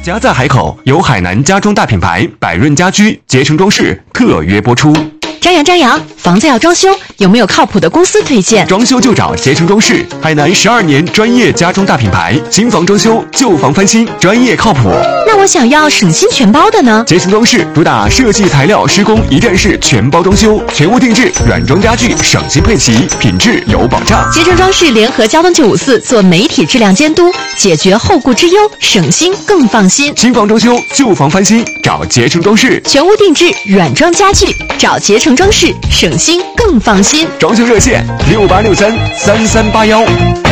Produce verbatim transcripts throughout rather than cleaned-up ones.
家在海口，由海南家装大品牌百润家居捷成装饰特约播出。 张扬，张扬，房子要装修，有没有靠谱的公司推荐？ 装修就找捷成装饰，海南十二年专业家装大品牌，新房装修、旧房翻新，专业靠谱。 那我想要省心全包的呢？ 捷成装饰主打设计、材料、施工一站式全包装修，全屋定制，软装家具，省心配齐，品质有保障。 捷成装饰联合交通九五四做媒体质量监督，解决后顾之忧，省心更放心。 新房装修、旧房翻新，找捷成装饰； 全屋定制，软装家具，找捷成装饰，省心更放心。 装修热线六八六三三三八幺。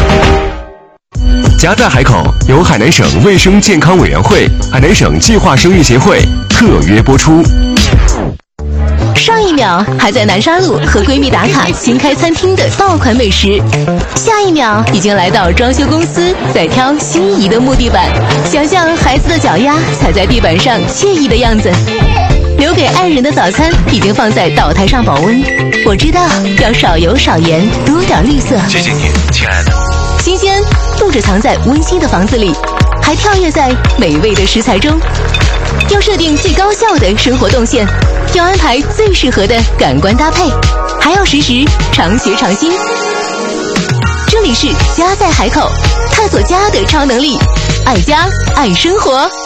家在海口，由海南省卫生健康委员会、海南省计划生育协会特约播出。 上一秒还在南沙路和闺蜜打卡新开餐厅的爆款美食，下一秒已经来到装修公司，在挑心仪的木地板，想象孩子的脚丫踩在地板上惬意的样子。留给爱人的早餐已经放在岛台上保温，我知道要少油少盐，多点绿色。 谢谢你，亲爱的。 新鲜不止藏在温馨的房子里，还跳跃在美味的食材中。要设定最高效的生活动线，要安排最适合的感官搭配，还要时时常学常新。这里是家在海口，探索家的超能力，爱家爱生活。